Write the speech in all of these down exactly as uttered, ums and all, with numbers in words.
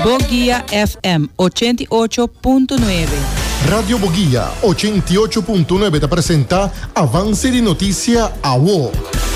Boguia F M ochenta y ocho punto nueve. Radio Boguia ochenta y ocho punto nueve te presenta Avance de Noticia A W O.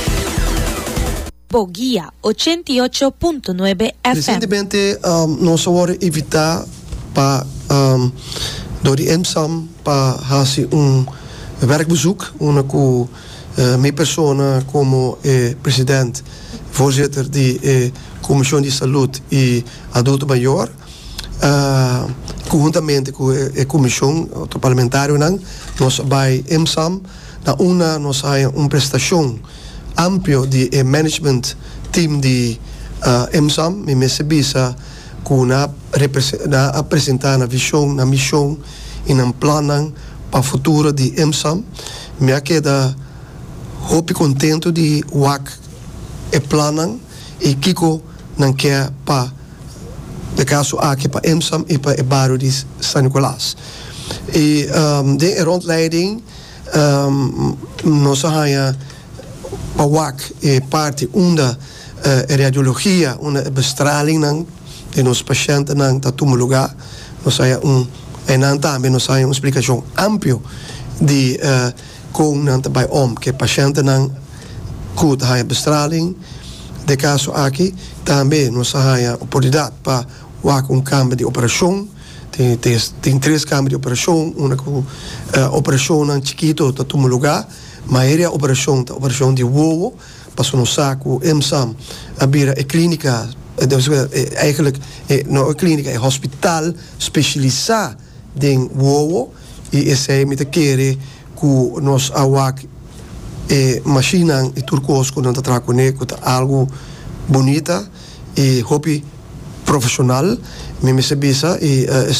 Boguia ochenta y ocho punto nueve F M. Recentemente, um, nós vamos evitar para um, door de M S A M para fazer um werkbezoek, uma com uh, minha persona como eh, presidente, voorzitter de eh, Comissão de Saúde e Adulto Maior, uh, conjuntamente com a Comissão Parlamentar, nós vai M S A M, na uma nós temos uma prestação ampla de eh, management team de uh, M S A M, me sebisa com na apresentar na visão, na missão e na plano para o futuro de M S A M, me queda hope contento de o e plano e kiko não quer para de caso aqui para M S A M e para o bairro de São Nicolás. E um, de rondleiding um, nós temos para o é parte uma uh, radiologia, uma bestraling de nos pacientes não está todo lugar. Nós temos um e não também nós temos uma explicação ampla de uh, como não está bem om que paciente não cuida a bestraling. De caso aqui também nós temos oportunidade para um campo de operação. Tem, tem, tem três campos de operação, uma com uh, operação não chiquito está todo lugar. Mas a operação, a operação de voo, passou no saco, M S A M, a bira é clínica, é, eigenlijk, é, não é clínica, é hospital especializado em voo, e esse é muito querer que nós awak é máquina e turcos quando está trabalhando com algo bonita e hobby profissional, me me sebisa e